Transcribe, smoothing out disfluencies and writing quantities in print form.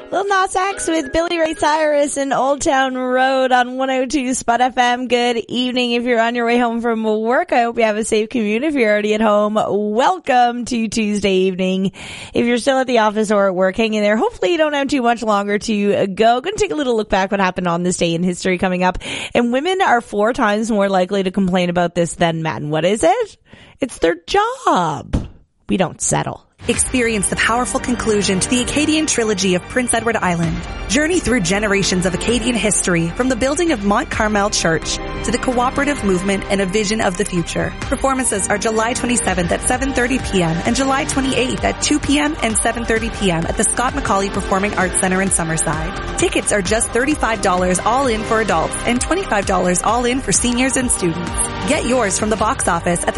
Lil Nas X with Billy Ray Cyrus and Old Town Road on 102 Spot FM. Good evening. If you're on your way home from work, I hope you have a safe commute. If you're already at home, welcome to Tuesday evening. If you're still at the office or at work, hang in there. Hopefully you don't have too much longer to go. Going to take a little look back what happened on this day in history coming up. And women are 4 times more likely to complain about this than men. What is it? It's their job. We don't settle. Experience the powerful conclusion to the Acadian trilogy of Prince Edward Island. Journey through generations of Acadian history, from the building of Mont Carmel Church to the cooperative movement and a vision of the future. Performances are July 27th at 7:30 p.m. and July 28th at 2 p.m. and 7:30 p.m. at the Scott McCauley Performing Arts Center in Summerside. Tickets are just $35 all in for adults and $25 all in for seniors and students. Get yours from the box office at